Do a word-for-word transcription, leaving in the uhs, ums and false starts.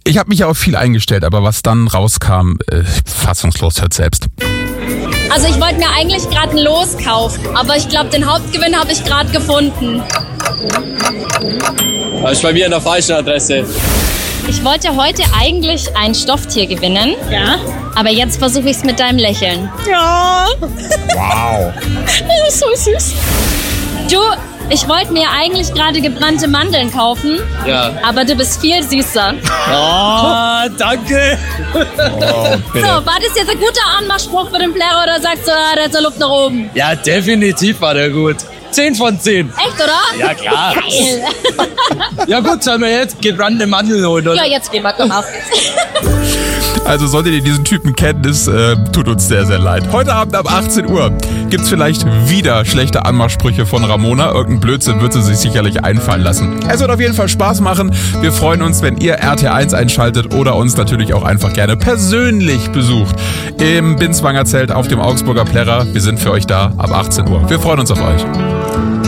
Ich habe mich ja auf viel eingestellt, aber was dann rauskam, äh, fassungslos, hört selbst. Also ich wollte mir eigentlich gerade ein Los kaufen, aber ich glaube, den Hauptgewinn habe ich gerade gefunden. Das ist bei mir an der falschen Adresse. Ich wollte heute eigentlich ein Stofftier gewinnen. Ja. Aber jetzt versuche ich es mit deinem Lächeln. Ja. Wow. Das ist so süß. Du, ich wollte mir eigentlich gerade gebrannte Mandeln kaufen. Ja. Aber du bist viel süßer. Oh, danke. Oh, bitte. So, war das jetzt ein guter Anmachspruch für den Plärrer oder sagst du, ah, der hat so Luft nach oben? Ja, definitiv war der gut. zehn von zehn. Echt, oder? Ja, klar. Geil. Ja gut, sollen wir jetzt gebrannte Mandeln holen, oder? Ja, jetzt gehen wir, komm auf. Also solltet ihr diesen Typen kennen, es äh, tut uns sehr, sehr leid. Heute Abend ab achtzehn Uhr gibt's vielleicht wieder schlechte Anmachsprüche von Ramona. Irgendein Blödsinn wird sie sich sicherlich einfallen lassen. Es wird auf jeden Fall Spaß machen. Wir freuen uns, wenn ihr R T eins einschaltet oder uns natürlich auch einfach gerne persönlich besucht. Im Binswanger Zelt auf dem Augsburger Plärrer. Wir sind für euch da ab achtzehn Uhr. Wir freuen uns auf euch.